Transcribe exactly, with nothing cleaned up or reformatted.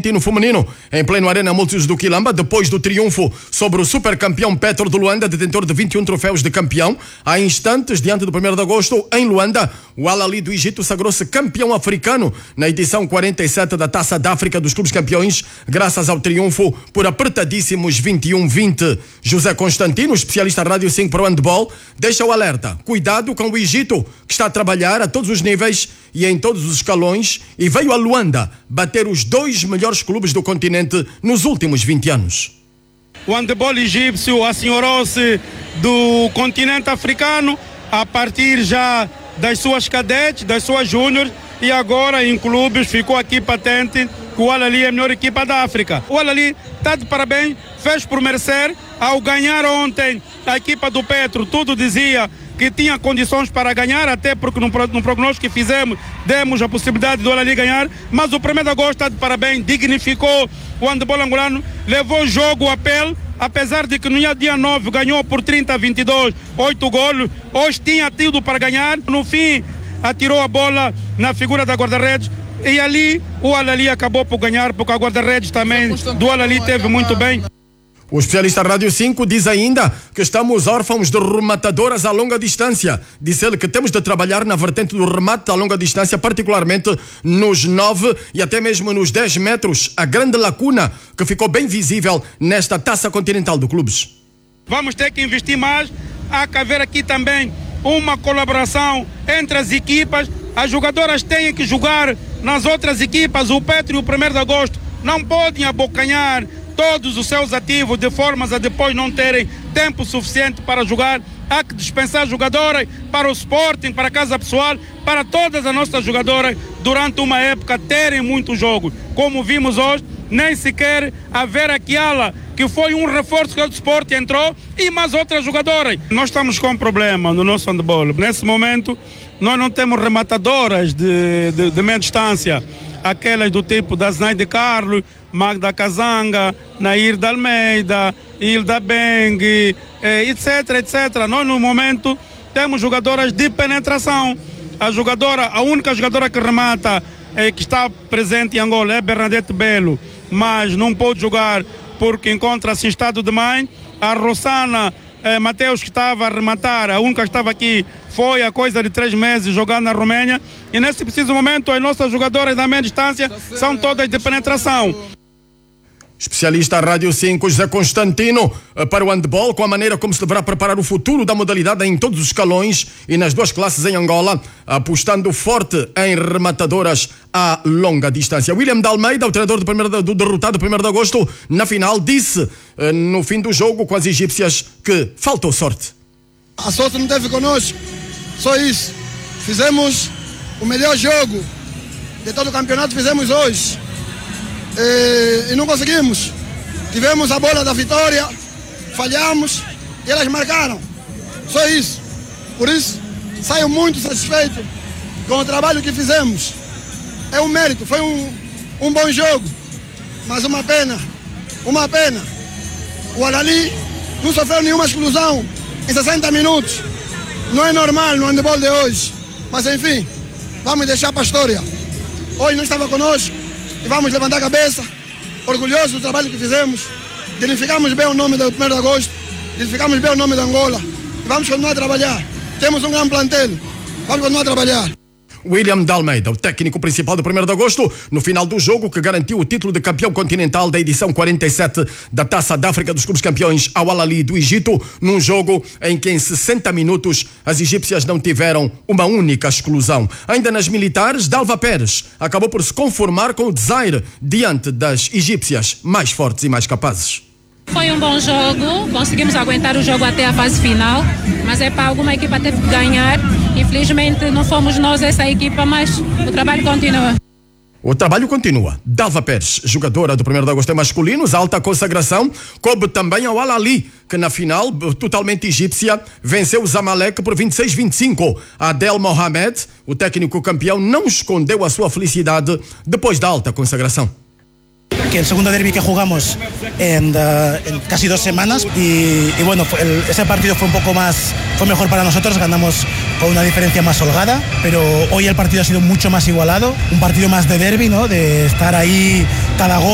Constantino feminino em pleno Arena Multiusos do Quilamba, depois do triunfo sobre o supercampeão Petro de Luanda, detentor de vinte e um troféus de campeão. Há instantes, diante do primeiro de agosto, em Luanda, o Al Ahly do Egito sagrou-se campeão africano na edição quarenta e sete da Taça da África dos Clubes Campeões, graças ao triunfo por apertadíssimos vinte e um a vinte. José Constantino, especialista Rádio cinco para o handball, deixa o alerta. Cuidado com o Egito, que está a trabalhar a todos os níveis e em todos os escalões, e veio a Luanda bater os dois melhores clubes do continente nos últimos vinte anos. O handebol egípcio assenhorou-se do continente africano a partir já das suas cadetes, das suas júniores, e agora em clubes ficou aqui patente que o Al Ahly é a melhor equipa da África. O Al Ahly está de parabéns, fez por merecer ao ganhar ontem a equipa do Petro. Tudo dizia que tinha condições para ganhar, até porque no, no prognóstico que fizemos demos a possibilidade do Al Ahly ganhar, mas o primeiro de agosto está de parabéns, dignificou o handebol angolano, levou o jogo a pele, apesar de que no dia nove ganhou por trinta a vinte e dois, oito golos, hoje tinha tido para ganhar, no fim atirou a bola na figura da guarda-redes, e ali o Al Ahly acabou por ganhar, porque a guarda-redes também do Al Ahly teve muito bem. O especialista Rádio cinco diz ainda que estamos órfãos de rematadoras a longa distância. Diz ele que temos de trabalhar na vertente do remate a longa distância, particularmente nos nove e até mesmo nos dez metros, a grande lacuna que ficou bem visível nesta Taça Continental de Clubes. Vamos ter que investir mais. Há que haver aqui também uma colaboração entre as equipas. As jogadoras têm que jogar nas outras equipas. O Petro e o primeiro de agosto não podem abocanhar todos os seus ativos de formas a depois não terem tempo suficiente para jogar. Há que dispensar jogadoras para o Sporting, para a casa pessoal, para todas as nossas jogadoras durante uma época terem muito jogo. Como vimos hoje, nem sequer haver aquela que foi um reforço que o Sporting entrou e mais outras jogadoras. Nós estamos com um problema no nosso handebol. Nesse momento, nós não temos rematadoras de, de, de meia distância. Aquelas do tipo da Znaide Carlos, Magda Kazanga, Nair de Almeida, Hilda Beng, eh, etc, etcétera. Nós, no momento, temos jogadoras de penetração. A jogadora, a única jogadora que remata, eh, que está presente em Angola, é Bernadette Belo, mas não pôde jogar porque encontra-se em estado de mãe. A Rossana eh, Mateus, que estava a rematar, a única que estava aqui, foi a coisa de três meses jogando na Roménia. E nesse preciso momento, as nossas jogadoras da meia distância são todas de penetração. Especialista Rádio cinco, José Constantino, para o handball, com a maneira como se deverá preparar o futuro da modalidade em todos os escalões e nas duas classes em Angola, apostando forte em rematadoras a longa distância. William de Almeida, o treinador do, primeiro, do derrotado primeiro de agosto, na final, disse no fim do jogo com as egípcias que faltou sorte. A sorte não teve conosco, só isso. Fizemos o melhor jogo de todo o campeonato, fizemos hoje. E, e não conseguimos. Tivemos a bola da vitória, falhamos e elas marcaram. Só isso. Por isso, saio muito satisfeito com o trabalho que fizemos. É um mérito, foi um, um bom jogo. Mas uma pena, uma pena. O Al Ahly não sofreu nenhuma exclusão em sessenta minutos. Não é normal no handebol de hoje. Mas enfim, vamos deixar para a história. Hoje não estava conosco. E vamos levantar a cabeça, orgulhosos do trabalho que fizemos, dignificamos bem o nome do primeiro de agosto, dignificamos bem o nome da Angola, e vamos continuar a trabalhar. Temos um grande plantel, vamos continuar a trabalhar. William de Almeida, o técnico principal do primeiro de agosto, no final do jogo que garantiu o título de campeão continental da edição quarenta e sete da Taça da África dos Clubes Campeões ao Al Ahly do Egito, num jogo em que em sessenta minutos as egípcias não tiveram uma única exclusão. Ainda nas militares, Dalva Pérez acabou por se conformar com o Desire diante das egípcias mais fortes e mais capazes. Foi um bom jogo, conseguimos aguentar o jogo até a fase final, mas é para alguma equipa teve que ganhar. Infelizmente não fomos nós essa equipa, mas o trabalho continua. O trabalho continua. Dalva Pérez, jogadora do primeiro de agosto em masculinos, alta consagração, coube também ao Al Ahly, que na final, totalmente egípcia, venceu o Zamalek por vinte e seis a vinte e cinco. Adel Mohamed, o técnico campeão, não escondeu a sua felicidade depois da alta consagração. Que el segundo derbi que jugamos en, uh, en casi dos semanas y, y bueno, el, ese partido fue un poco más, fue mejor para nosotros, ganamos con una diferencia más holgada, pero hoy el partido ha sido mucho más igualado, un partido más de derbi, ¿no? De estar ahí cada gol.